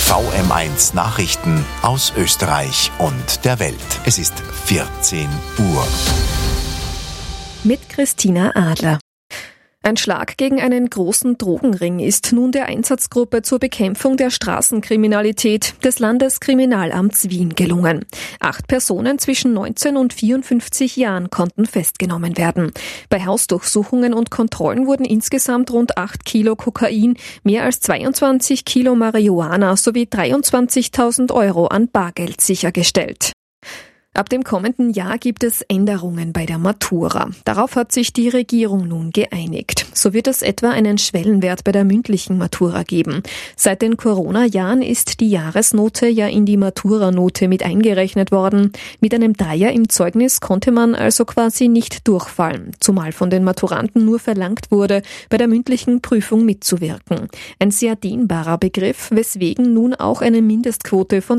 VM1 Nachrichten aus Österreich und der Welt. Es ist 14 Uhr. Mit Christina Adler. Ein Schlag gegen einen großen Drogenring ist nun der Einsatzgruppe zur Bekämpfung der Straßenkriminalität des Landeskriminalamts Wien gelungen. 8 Personen zwischen 19 und 54 Jahren konnten festgenommen werden. Bei Hausdurchsuchungen und Kontrollen wurden insgesamt rund 8 Kilo Kokain, mehr als 22 Kilo Marihuana sowie 23.000 Euro an Bargeld sichergestellt. Ab dem kommenden Jahr gibt es Änderungen bei der Matura. Darauf hat sich die Regierung nun geeinigt. So wird es etwa einen Schwellenwert bei der mündlichen Matura geben. Seit den Corona-Jahren ist die Jahresnote ja in die Maturanote mit eingerechnet worden. Mit einem Dreier im Zeugnis konnte man also quasi nicht durchfallen, zumal von den Maturanten nur verlangt wurde, bei der mündlichen Prüfung mitzuwirken. Ein sehr dehnbarer Begriff, weswegen nun auch eine Mindestquote von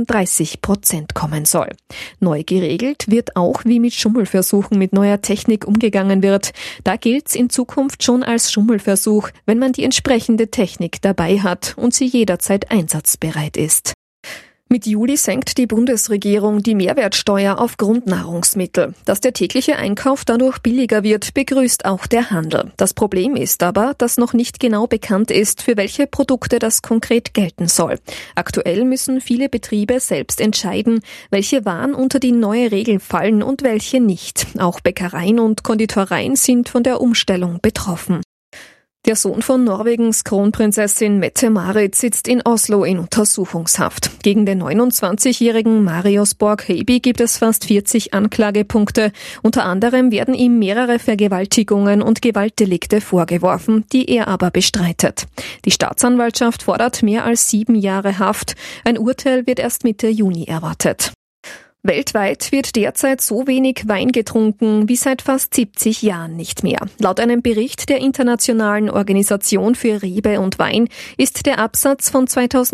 30% kommen soll. Neu geregelt wird auch, wie mit Schummelversuchen mit neuer Technik umgegangen wird. Da gilt's in Zukunft schon als Schummelversuch, wenn man die entsprechende Technik dabei hat und sie jederzeit einsatzbereit ist. Mit Juli senkt die Bundesregierung die Mehrwertsteuer auf Grundnahrungsmittel. Dass der tägliche Einkauf dadurch billiger wird, begrüßt auch der Handel. Das Problem ist aber, dass noch nicht genau bekannt ist, für welche Produkte das konkret gelten soll. Aktuell müssen viele Betriebe selbst entscheiden, welche Waren unter die neue Regel fallen und welche nicht. Auch Bäckereien und Konditoreien sind von der Umstellung betroffen. Der Sohn von Norwegens Kronprinzessin Mette-Marit sitzt in Oslo in Untersuchungshaft. Gegen den 29-jährigen Marius Borg-Heiby gibt es fast 40 Anklagepunkte. Unter anderem werden ihm mehrere Vergewaltigungen und Gewaltdelikte vorgeworfen, die er aber bestreitet. Die Staatsanwaltschaft fordert mehr als 7 Jahre Haft. Ein Urteil wird erst Mitte Juni erwartet. Weltweit wird derzeit so wenig Wein getrunken wie seit fast 70 Jahren nicht mehr. Laut einem Bericht der Internationalen Organisation für Rebe und Wein ist der Absatz von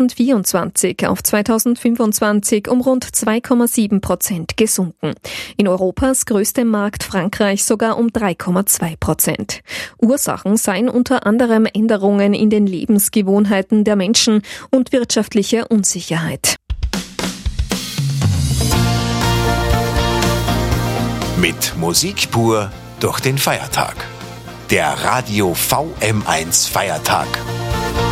2024 auf 2025 um rund 2,7% gesunken. In Europas größtem Markt Frankreich sogar um 3,2%. Ursachen seien unter anderem Änderungen in den Lebensgewohnheiten der Menschen und wirtschaftliche Unsicherheit. Mit Musik pur durch den Feiertag. Der Radio VM1 Feiertag.